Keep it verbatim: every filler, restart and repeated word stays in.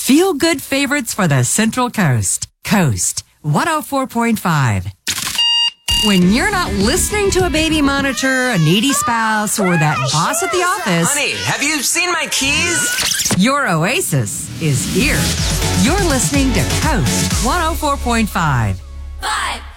Feel-good favorites for the Central Coast. Coast one oh four point five. When you're not listening to a baby monitor, a needy spouse, or that boss at the office... Honey, have you seen my keys? Your oasis is here. You're listening to Coast one oh four point five. Five.